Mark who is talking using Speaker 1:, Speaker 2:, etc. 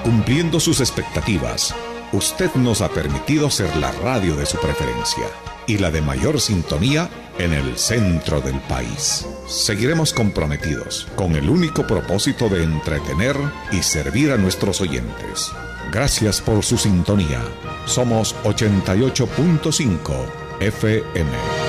Speaker 1: Cumpliendo sus expectativas, usted nos ha permitido ser la radio de su preferencia y la de mayor sintonía en el centro del país. Seguiremos comprometidos con el único propósito de entretener y servir a nuestros oyentes. Gracias por su sintonía. Somos 88.5 FM.